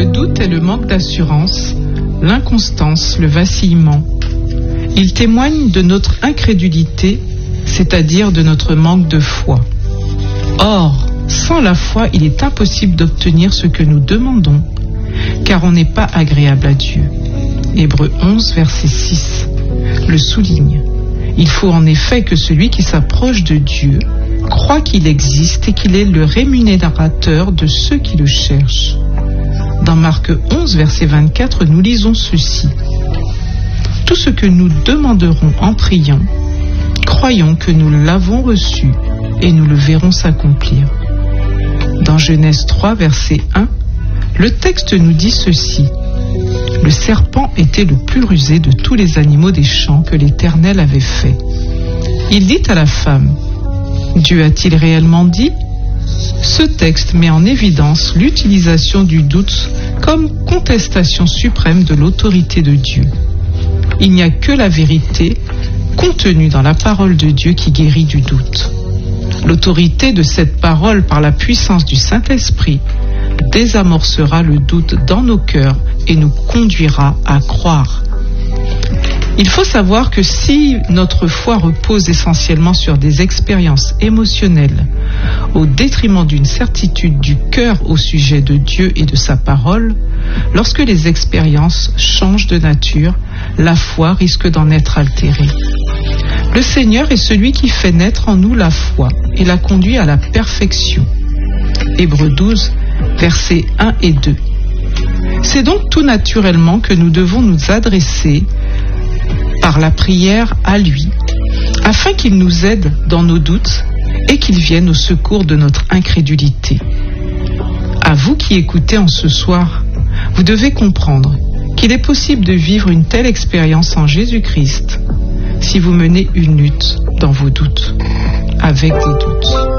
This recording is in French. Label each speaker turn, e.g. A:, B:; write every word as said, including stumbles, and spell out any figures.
A: Le doute est le manque d'assurance, l'inconstance, le vacillement. Il témoigne de notre incrédulité, c'est-à-dire de notre manque de foi. Or, sans la foi, il est impossible d'obtenir ce que nous demandons, car on n'est pas agréable à Dieu. Hébreux onze, verset six, le souligne. Il faut en effet que celui qui s'approche de Dieu croit qu'il existe et qu'il est le rémunérateur de ceux qui le cherchent. Dans Marc onze, verset vingt-quatre, nous lisons ceci. Tout ce que nous demanderons en priant, croyons que nous l'avons reçu et nous le verrons s'accomplir. Dans Genèse trois, verset un, le texte nous dit ceci. Le serpent était le plus rusé de tous les animaux des champs que l'Éternel avait fait. Il dit à la femme, Dieu a-t-il réellement dit ? Ce texte met en évidence l'utilisation du doute comme contestation suprême de l'autorité de Dieu. Il n'y a que la vérité contenue dans la parole de Dieu qui guérit du doute. L'autorité de cette parole par la puissance du Saint-Esprit désamorcera le doute dans nos cœurs et nous conduira à croire. Il faut savoir que si notre foi repose essentiellement sur des expériences émotionnelles, au détriment d'une certitude du cœur au sujet de Dieu et de sa parole, lorsque les expériences changent de nature, la foi risque d'en être altérée. Le Seigneur est celui qui fait naître en nous la foi et la conduit à la perfection. Hébreux douze, versets un et deux. C'est donc tout naturellement que nous devons nous adresser par la prière à lui, afin qu'il nous aide dans nos doutes et qu'il vienne au secours de notre incrédulité. À vous qui écoutez en ce soir, vous devez comprendre qu'il est possible de vivre une telle expérience en Jésus-Christ si vous menez une lutte dans vos doutes, avec des doutes.